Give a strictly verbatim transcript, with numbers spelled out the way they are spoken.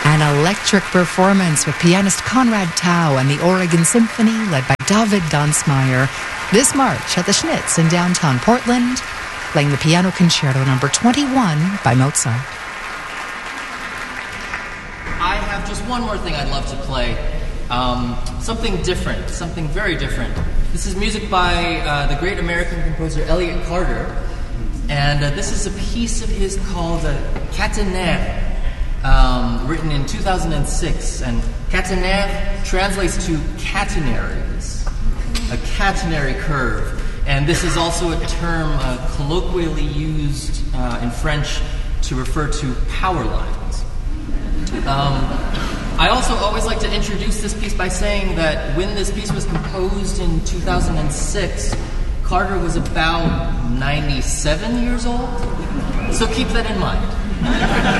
An electric performance with pianist Conrad Tao and the Oregon Symphony led by David Gansmeyer. This March at the Schnitz in downtown Portland, playing the Piano Concerto number twenty-one by Mozart. I have just one more thing I'd love to play. Um, something different, something very different. This is music by uh, the great American composer Elliott Carter, and uh, this is a piece of his called uh, Catenaire, um, written in two thousand six, and Catenaire translates to catenaries, a catenary curve, and this is also a term uh, colloquially used uh, in French to refer to power lines. Um, I also always like to introduce this piece by saying that when this piece was composed in two thousand six, Carter was about ninety-seven years old, so keep that in mind.